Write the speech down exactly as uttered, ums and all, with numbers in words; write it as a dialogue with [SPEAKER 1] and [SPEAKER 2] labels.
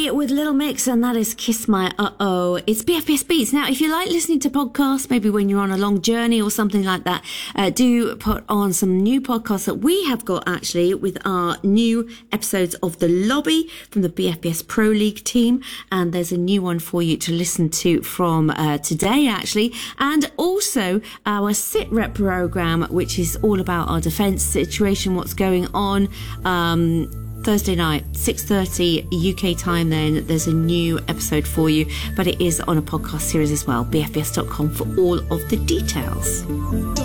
[SPEAKER 1] Ray with Little Mix, and that is Kiss My Uh-Oh. It's B F B S Beats. Now, if you like listening to podcasts, maybe when you're on a long journey or something like that, uh, do put on some new podcasts that we have got, actually, with our new episodes of The Lobby from the B F B S Pro League team. And there's a new one for you to listen to from uh, today, actually. And also our SITREP program, which is all about our defence situation, what's going on. Um... Thursday night, six thirty U K time then, there's a new episode for you, but it is on a podcast series as well, b f b s dot com for all of the details.